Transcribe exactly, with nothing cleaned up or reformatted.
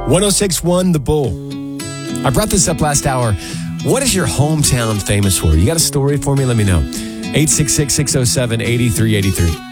one oh six point one The Bull. I brought this up last hour. What is your hometown famous for? You got a story for me? Let me know. eight six six, six oh seven, eight three eight three.